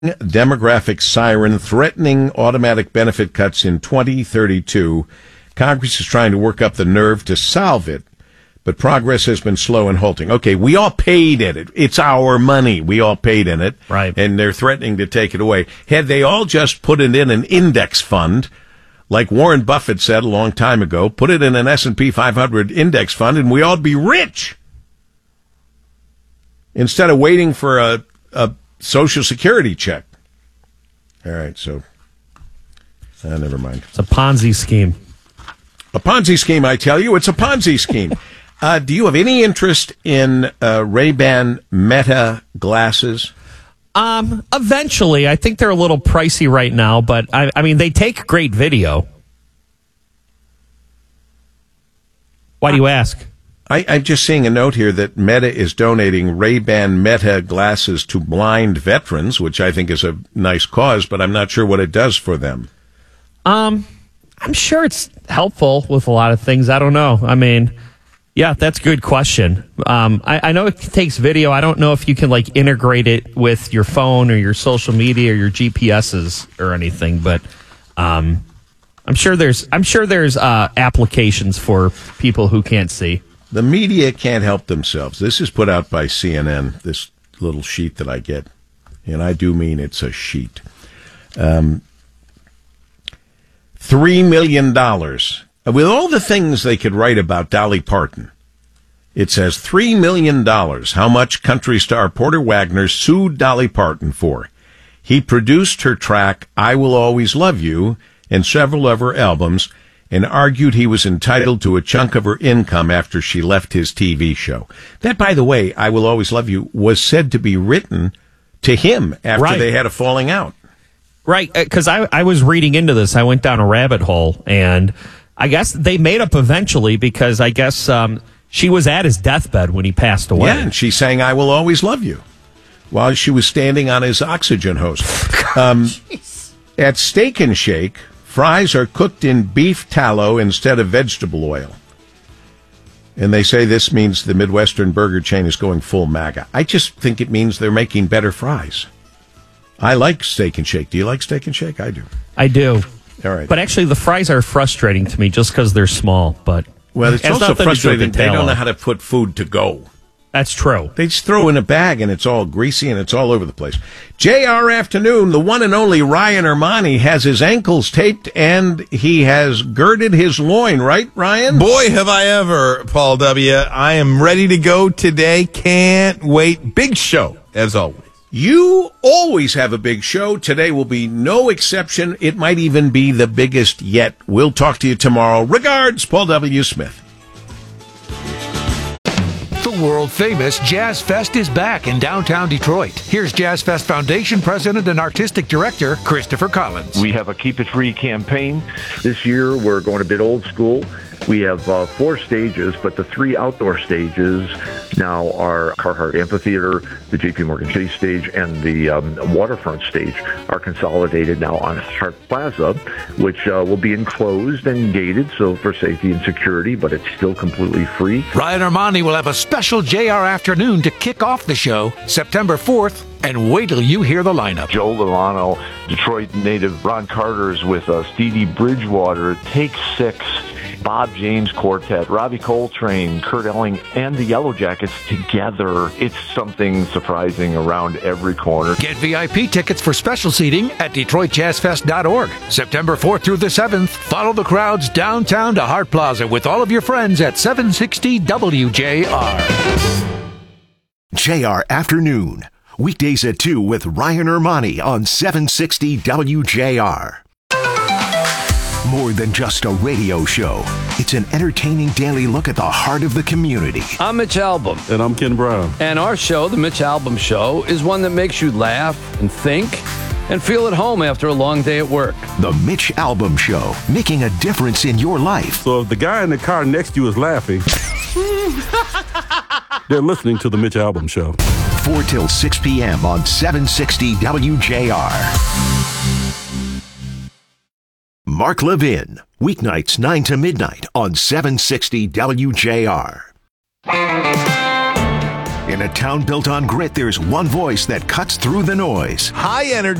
demographic siren threatening automatic benefit cuts in 2032. Congress is trying to work up the nerve to solve it, but progress has been slow and halting. Okay, we all paid in it. It's our money. We all paid in it. Right. And they're threatening to take it away. Had they all just put it in an index fund, like Warren Buffett said a long time ago, put it in an S&P 500 index fund, and we all be rich. Instead of waiting for a Social Security check. All right, so never mind. It's a Ponzi scheme. A Ponzi scheme, I tell you. It's a Ponzi scheme. Do you have any interest in Ray-Ban Meta glasses? Eventually. I think they're a little pricey right now, but I mean, they take great video. Why do you ask? I'm just seeing a note here that Meta is donating Ray-Ban Meta glasses to blind veterans, which I think is a nice cause, but I'm not sure what it does for them. I'm sure it's helpful with a lot of things. I don't know. I mean, yeah, that's a good question. I know it takes video. I don't know if you can like integrate it with your phone or your social media or your GPSs or anything, but I'm sure there's applications for people who can't see. The media can't help themselves. This is put out by CNN, this little sheet that I get. And I do mean it's a sheet. $3 million. With all the things they could write about Dolly Parton, it says $3 million, how much country star Porter Wagner sued Dolly Parton for. He produced her track, I Will Always Love You, and several of her albums, and argued he was entitled to a chunk of her income after she left his TV show. That, by the way, I Will Always Love You, was said to be written to him after they had a falling out. Right, because I was reading into this. I went down a rabbit hole, and I guess they made up eventually because I guess she was at his deathbed when he passed away. Yeah, and she sang I Will Always Love You while she was standing on his oxygen hose. At Steak and Shake, fries are cooked in beef tallow instead of vegetable oil. And they say this means the Midwestern burger chain is going full MAGA. I just think it means they're making better fries. I like Steak and Shake. Do you like Steak and Shake? I do. I do. All right. But actually, the fries are frustrating to me just because they're small. But well, it's also frustrating they don't know how to put food to go. That's true. They just throw in a bag and it's all greasy and it's all over the place. JR Afternoon, the one and only Ryan Armani has his ankles taped and he has girded his loin, right, Ryan? Boy, have I ever, Paul W. I am ready to go today. Can't wait. Big show, as always. You always have a big show. Today will be no exception. It might even be the biggest yet. We'll talk to you tomorrow. Regards, Paul W. Smith. The world-famous Jazz Fest is back in downtown Detroit. Here's Jazz Fest Foundation President and Artistic Director Christopher Collins. We have a Keep It Free campaign. This year, we're going a bit old school. We have 4 stages, but the 3 outdoor stages now are Carhartt Amphitheater, the J.P. Morgan Chase stage, and the waterfront stage are consolidated now on Hart Plaza, which will be enclosed and gated, so for safety and security, but it's still completely free. Ryan Armani will have a special JR Afternoon to kick off the show September 4th, and wait till you hear the lineup. Joe Lovano, Detroit native Ron Carter's with Stevie Bridgewater, Take 6, Bob James Quartet, Robbie Coltrane, Kurt Elling, and the Yellow Jackets together. It's something surprising around every corner. Get VIP tickets for special seating at DetroitJazzFest.org. September 4th through the 7th, follow the crowds downtown to Hart Plaza with all of your friends at 760 WJR. JR Afternoon. Weekdays at 2 with Ryan Armani on 760 WJR. More than just a radio show, it's an entertaining daily look at the heart of the community. I'm Mitch Albom. And I'm Ken Brown. And our show, The Mitch Albom Show, is one that makes you laugh and think and feel at home after a long day at work. The Mitch Albom Show, making a difference in your life. So if the guy in the car next to you is laughing, they're listening to The Mitch Albom Show. 4 till 6 p.m. on 760 WJR. Mark Levin, weeknights 9 to midnight on 760 WJR. In a town built on grit, there's one voice that cuts through the noise. High energy.